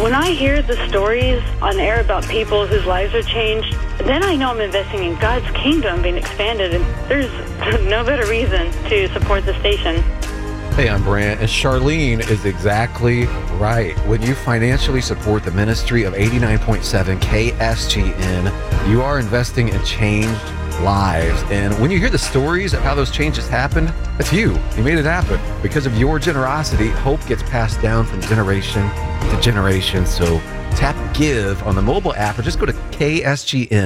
When I hear the stories on air about people whose lives are changed, then I know I'm investing in God's kingdom being expanded, and there's no better reason to support the station. Hey, I'm Brant, and Charlene is exactly right. When you financially support the ministry of 89.7 KSGN, you are investing in changed lives. And when you hear the stories of how those changes happened, that's you. You made it happen. Because of your generosity, hope gets passed down from generation to generation. So tap Give on the mobile app or just go to KSGN